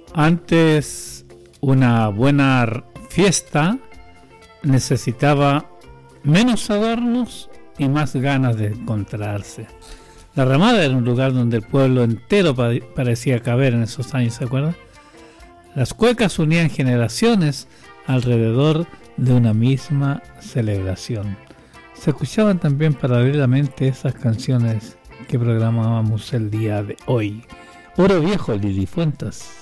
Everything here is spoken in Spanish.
Antes, una buena fiesta necesitaba menos adornos y más ganas de encontrarse. La Ramada era un lugar donde el pueblo entero parecía caber en esos años, ¿se acuerdan? Las cuecas unían generaciones alrededor de una misma celebración. Se escuchaban también paralelamente esas canciones que programábamos el día de hoy. Oro Viejo, Lili Fuentes.